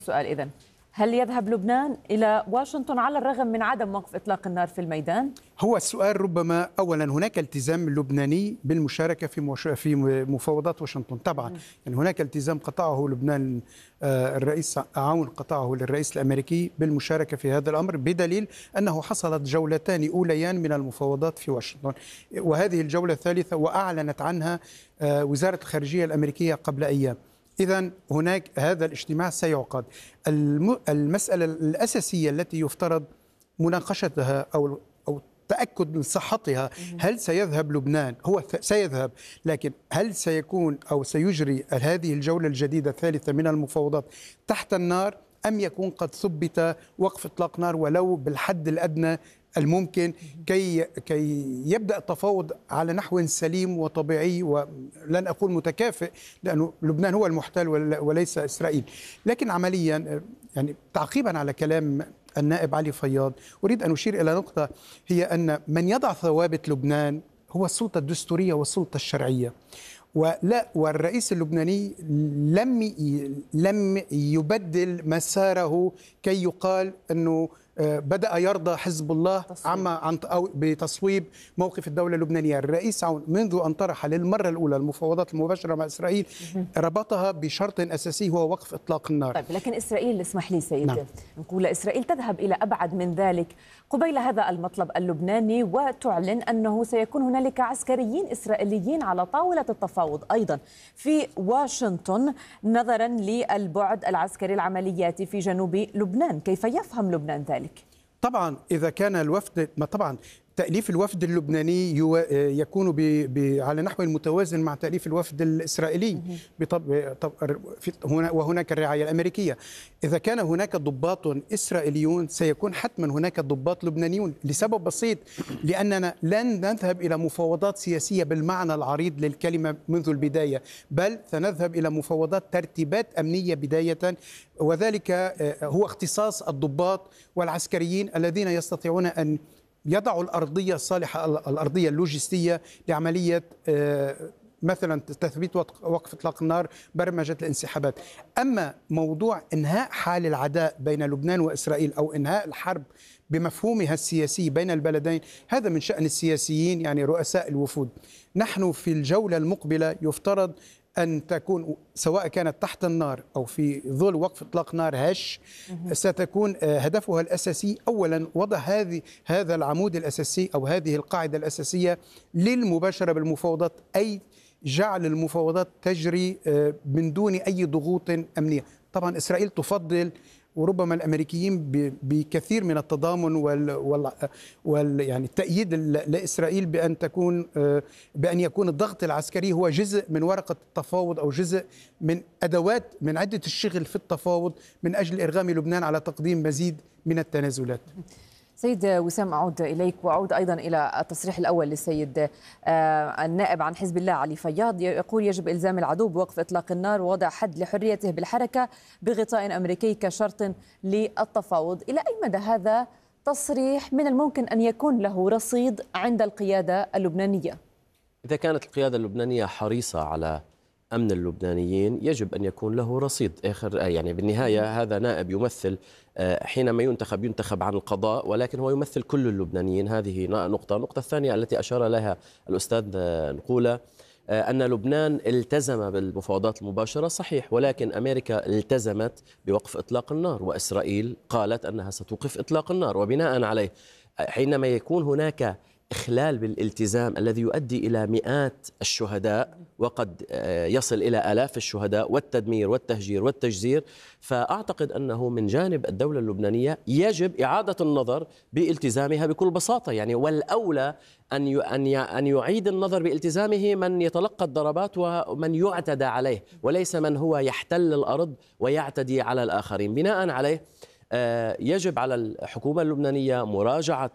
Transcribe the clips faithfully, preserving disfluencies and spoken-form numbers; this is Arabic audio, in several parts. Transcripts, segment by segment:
سؤال إذن، هل يذهب لبنان إلى واشنطن على الرغم من عدم وقف إطلاق النار في الميدان؟ هو السؤال ربما أولا هناك التزام لبناني بالمشاركة في مش... في مفاوضات واشنطن طبعا، يعني هناك التزام قطعه لبنان، آه الرئيس عون قطعه للرئيس الأمريكي بالمشاركة في هذا الأمر، بدليل أنه حصلت جولتان أوليان من المفاوضات في واشنطن، وهذه الجولة الثالثة وأعلنت عنها آه وزارة الخارجية الأمريكية قبل أيام. إذن هناك هذا الاجتماع سيعقد. الم... المسألة الأساسية التي يفترض مناقشتها أو أو تأكد من صحتها، هل سيذهب لبنان؟ هو سيذهب، لكن هل سيكون أو سيجري هذه الجولة الجديدة الثالثة من المفاوضات تحت النار، أم يكون قد ثبت وقف إطلاق نار ولو بالحد الأدنى الممكن كي كي يبدأ التفاوض على نحو سليم وطبيعي، ولن أقول متكافئ لأنه لبنان هو المحتل وليس إسرائيل. لكن عمليا يعني تعقيبا على كلام النائب علي فياض، أريد أن أشير إلى نقطة، هي أن من يضع ثوابت لبنان هو السلطة الدستورية والسلطة الشرعية، ولا والرئيس اللبناني لم لم يبدل مساره كي يقال أنه بدأ يرضى حزب الله عما عن أو بتصويب موقف الدولة اللبنانية. الرئيس عون منذ أن طرح للمرة الأولى المفاوضات المباشرة مع إسرائيل ربطها بشرط أساسي هو وقف إطلاق النار. طيب لكن إسرائيل، اسمح لي سيد، نعم. نقول إسرائيل تذهب إلى أبعد من ذلك قبيل هذا المطلب اللبناني، وتعلن أنه سيكون هنالك عسكريين إسرائيليين على طاولة التفاوض أيضا في واشنطن نظرا للبعد العسكري العملياتي في جنوب لبنان. كيف يفهم لبنان ذلك؟ طبعا إذا كان الوفد، ما طبعا تأليف الوفد اللبناني يكون ب... ب... على نحو المتوازن مع تأليف الوفد الإسرائيلي بطب... طب... هنا وهناك الرعاية الأمريكية. إذا كان هناك ضباط إسرائيليون سيكون حتما هناك ضباط لبنانيون، لسبب بسيط، لأننا لن نذهب إلى مفاوضات سياسية بالمعنى العريض للكلمة منذ البداية، بل سنذهب إلى مفاوضات ترتيبات أمنية بداية، وذلك هو اختصاص الضباط والعسكريين الذين يستطيعون أن يضعوا الأرضية الصالحة، الأرضية اللوجستية لعملية مثلا تثبيت وقف إطلاق النار، برمجة الانسحابات. أما موضوع إنهاء حال العداء بين لبنان وإسرائيل أو إنهاء الحرب بمفهومها السياسي بين البلدين، هذا من شأن السياسيين، يعني رؤساء الوفود. نحن في الجولة المقبلة يفترض أن تكون سواء كانت تحت النار أو في ظل وقف إطلاق نار هش، ستكون هدفها الأساسي أولا وضع هذه هذا العمود الأساسي أو هذه القاعدة الأساسية للمباشرة بالمفاوضات، أي جعل المفاوضات تجري من دون أي ضغوط أمنية. طبعا إسرائيل تفضل، وربما الامريكيين بكثير من التضامن وال, وال, وال يعني التأييد لاسرائيل بان تكون بان يكون الضغط العسكري هو جزء من ورقه التفاوض او جزء من ادوات من عده الشغل في التفاوض من اجل ارغام لبنان على تقديم مزيد من التنازلات. سيد وسام، أعود إليك وأعود أيضا إلى التصريح الأول للسيد النائب عن حزب الله علي فياض، يقول يجب إلزام العدو بوقف إطلاق النار ووضع حد لحريته بالحركة بغطاء أمريكي كشرط للتفاوض. إلى أي مدى هذا تصريح من الممكن أن يكون له رصيد عند القيادة اللبنانية؟ إذا كانت القيادة اللبنانية حريصة على أمن اللبنانيين يجب أن يكون له رصيد. آخر يعني بالنهاية هذا نائب يمثل، حينما ينتخب ينتخب عن القضاء، ولكن هو يمثل كل اللبنانيين. هذه نقطة. النقطة الثانية التي أشار لها الأستاذ نقولة أن لبنان التزم بالمفاوضات المباشرة، صحيح، ولكن أمريكا التزمت بوقف إطلاق النار، وإسرائيل قالت أنها ستوقف إطلاق النار. وبناء عليه حينما يكون هناك إخلال بالالتزام الذي يؤدي إلى مئات الشهداء وقد يصل إلى آلاف الشهداء والتدمير والتهجير والتجزير، فأعتقد أنه من جانب الدولة اللبنانية يجب إعادة النظر بالتزامها بكل بساطة، يعني والأولى أن أن يعيد النظر بالتزامه من يتلقى الضربات ومن يعتدى عليه، وليس من هو يحتل الأرض ويعتدي على الآخرين. بناء عليه يجب على الحكومة اللبنانية مراجعة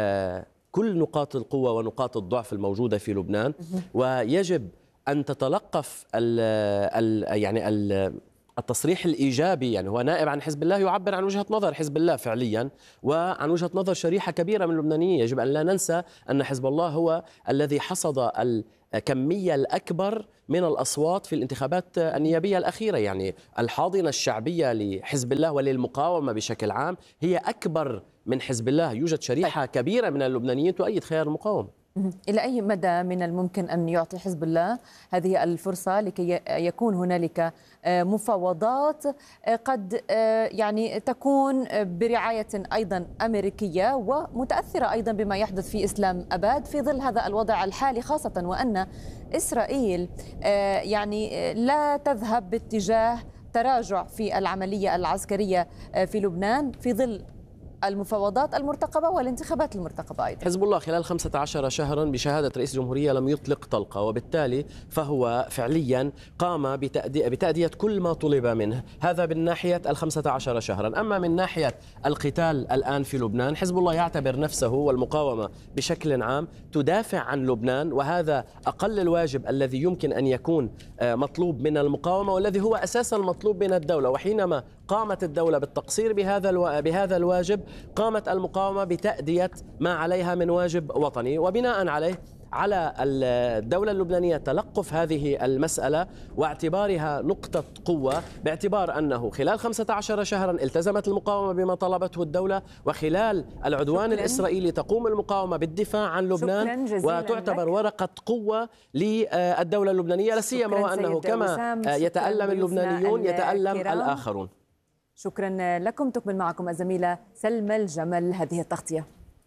كل نقاط القوة ونقاط الضعف الموجودة في لبنان، ويجب أن تتلقف ال ال يعني ال التصريح الإيجابي. يعني هو نائب عن حزب الله يعبر عن وجهة نظر حزب الله فعليا وعن وجهة نظر شريحة كبيرة من اللبنانيين. يجب أن لا ننسى أن حزب الله هو الذي حصد كمية الأكبر من الأصوات في الانتخابات النيابية الأخيرة. يعني الحاضنة الشعبية لحزب الله وللمقاومة بشكل عام هي أكبر من حزب الله. يوجد شريحة كبيرة من اللبنانيين تؤيد خيار المقاومة. إلى أي مدى من الممكن أن يعطي حزب الله هذه الفرصة لكي يكون هنالك مفاوضات قد يعني تكون برعاية أيضا أمريكية ومتأثرة أيضا بما يحدث في إسلام أباد في ظل هذا الوضع الحالي، خاصة وأن إسرائيل يعني لا تذهب باتجاه تراجع في العملية العسكرية في لبنان في ظل المفاوضات المرتقبة والانتخابات المرتقبة أيضا؟ حزب الله خلال خمسة عشر شهرا بشهادة رئيس الجمهورية لم يطلق طلقة، وبالتالي فهو فعليا قام بتأدية, بتأدية كل ما طلب منه. هذا من ناحية الخمسة عشر شهرا. أما من ناحية القتال الآن في لبنان، حزب الله يعتبر نفسه والمقاومة بشكل عام تدافع عن لبنان، وهذا أقل الواجب الذي يمكن أن يكون مطلوب من المقاومة والذي هو أساسا المطلوب من الدولة. وحينما قامت الدولة بالتقصير بهذا الو... بهذا الواجب، قامت المقاومة بتأدية ما عليها من واجب وطني، وبناء عليه على الدولة اللبنانية تلقف هذه المسألة واعتبارها نقطة قوة، باعتبار أنه خلال خمسة عشر شهرا التزمت المقاومة بما طلبته الدولة، وخلال العدوان شكراً. الإسرائيلي تقوم المقاومة بالدفاع عن لبنان وتعتبر لك. ورقة قوة للدولة اللبنانية، لا سيما وأنه كما يتألم اللبنانيون يتألم الآخرون. شكرا لكم. تكمل معكم الزميلة سلمى الجمل هذه التغطية.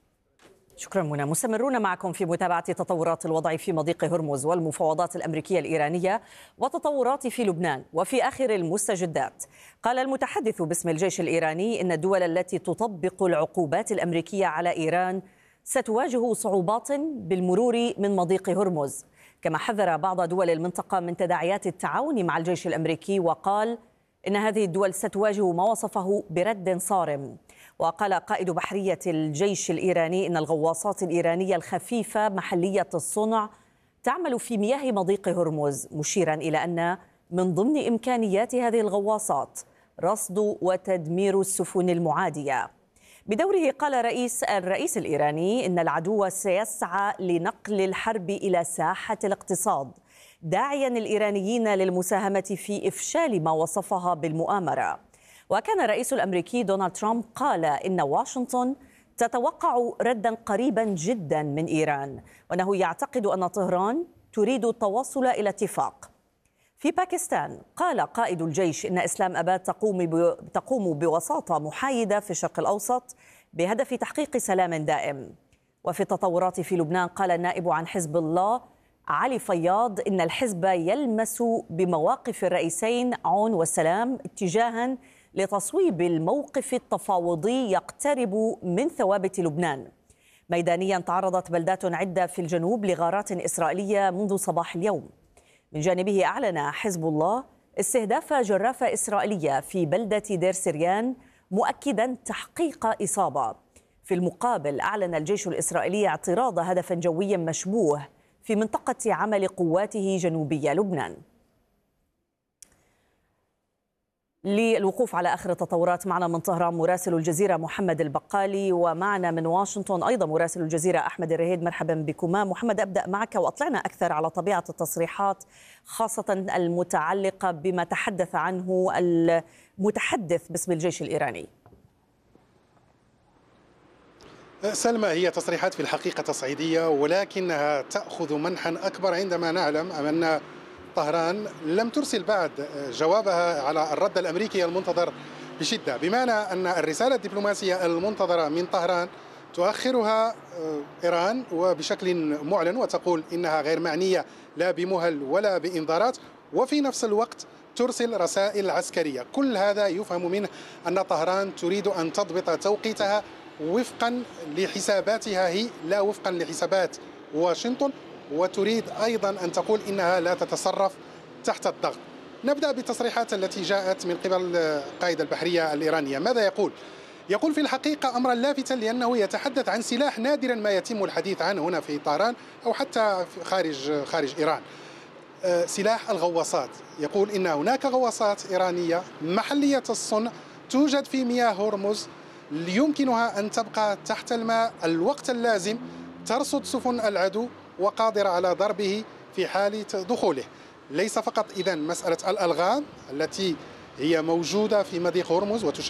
شكرا منى. مستمرون معكم في متابعة تطورات الوضع في مضيق هرمز والمفاوضات الأمريكية الإيرانية وتطورات في لبنان. وفي آخر المستجدات قال المتحدث باسم الجيش الإيراني إن الدول التي تطبق العقوبات الأمريكية على إيران ستواجه صعوبات بالمرور من مضيق هرمز، كما حذر بعض دول المنطقة من تداعيات التعاون مع الجيش الأمريكي، وقال إن هذه الدول ستواجه ما وصفه برد صارم. وقال قائد بحرية الجيش الإيراني إن الغواصات الإيرانية الخفيفة محلية الصنع تعمل في مياه مضيق هرمز، مشيرا إلى أن من ضمن إمكانيات هذه الغواصات رصد وتدمير السفن المعادية. بدوره قال رئيس الرئيس الإيراني إن العدو سيسعى لنقل الحرب إلى ساحة الاقتصاد، داعيا الإيرانيين للمساهمة في إفشال ما وصفها بالمؤامرة. وكان الرئيس الأمريكي دونالد ترامب قال إن واشنطن تتوقع ردا قريبا جدا من إيران، وأنه يعتقد أن طهران تريد التوصل إلى اتفاق. في باكستان قال قائد الجيش إن إسلام أباد تقوم تقوم بوساطة محايدة في الشرق الأوسط بهدف تحقيق سلام دائم. وفي التطورات في لبنان قال النائب عن حزب الله علي فياض إن الحزب يلمس بمواقف الرئيسين عون والسلام اتجاها لتصويب الموقف التفاوضي يقترب من ثوابت لبنان. ميدانيا تعرضت بلدات عدة في الجنوب لغارات إسرائيلية منذ صباح اليوم. من جانبه أعلن حزب الله استهداف جرافة إسرائيلية في بلدة دير سريان، مؤكدا تحقيق إصابة. في المقابل أعلن الجيش الإسرائيلي اعتراض هدف جوي مشبوه في منطقة عمل قواته جنوبية لبنان. للوقوف على آخر التطورات معنا من طهران مراسل الجزيرة محمد البقالي، ومعنا من واشنطن أيضا مراسل الجزيرة أحمد الرهيد. مرحبا بكما. محمد، أبدأ معك وأطلعنا أكثر على طبيعة التصريحات، خاصة المتعلقة بما تحدث عنه المتحدث باسم الجيش الإيراني. سلمى، هي تصريحات في الحقيقة تصعيدية، ولكنها تأخذ منحا أكبر عندما نعلم أن طهران لم ترسل بعد جوابها على الرد الأمريكي المنتظر بشدة، بمعنى أن الرسالة الدبلوماسية المنتظرة من طهران تؤخرها إيران وبشكل معلن، وتقول إنها غير معنية لا بمهل ولا بإنذارات، وفي نفس الوقت ترسل رسائل عسكرية. كل هذا يفهم منه أن طهران تريد أن تضبط توقيتها وفقا لحساباتها هي، لا وفقا لحسابات واشنطن، وتريد أيضا أن تقول إنها لا تتصرف تحت الضغط. نبدأ بالتصريحات التي جاءت من قبل قائد البحرية الإيرانية. ماذا يقول؟ يقول في الحقيقة أمرا لافتا، لأنه يتحدث عن سلاح نادرا ما يتم الحديث عنه هنا في طهران أو حتى خارج خارج إيران، سلاح الغواصات. يقول إن هناك غواصات إيرانية محلية الصنع توجد في مياه هرمز، يمكنها أن تبقى تحت الماء الوقت اللازم، ترصد سفن العدو وقادرة على ضربه في حال دخوله. ليس فقط إذن مسألة الألغام التي هي موجودة في مضيق هرمز وتشكل